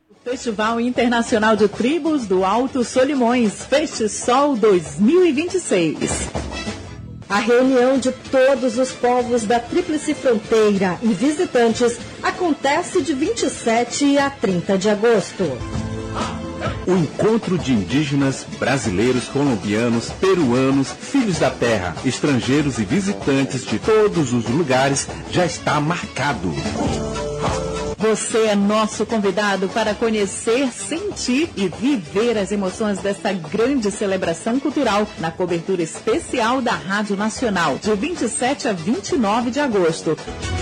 Festival Internacional de Tribos do Alto Solimões, FestiSol 2026. A reunião de todos os povos da Tríplice Fronteira e visitantes acontece de 27 a 30 de agosto. O encontro de indígenas, brasileiros, colombianos, peruanos, filhos da terra, estrangeiros e visitantes de todos os lugares já está marcado. Você é nosso convidado para conhecer, sentir e viver as emoções desta grande celebração cultural na cobertura especial da Rádio Nacional, de 27 a 29 de agosto.